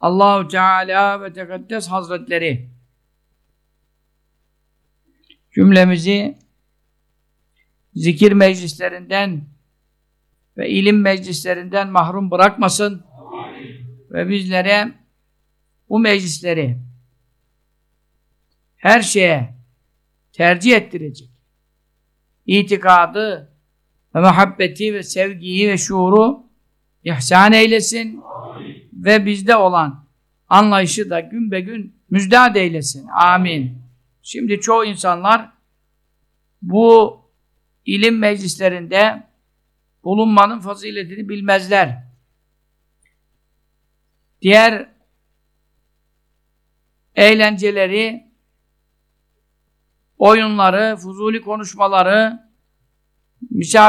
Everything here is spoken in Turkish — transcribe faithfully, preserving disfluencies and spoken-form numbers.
Allahu Teala ve Tekaddes Hazretleri cümlemizi zikir meclislerinden ve ilim meclislerinden mahrum bırakmasın. Amin. Ve bizlere bu meclisleri her şeye tercih ettirecek itikadı ve muhabbeti ve sevgiyi ve şuuru ihsan eylesin. Amin. Ve bizde olan anlayışı da gün be gün müjdat eylesin. Amin. Şimdi çoğu insanlar bu ilim meclislerinde bulunmanın faziletini bilmezler. Diğer eğlenceleri, oyunları, fuzuli konuşmaları, misafir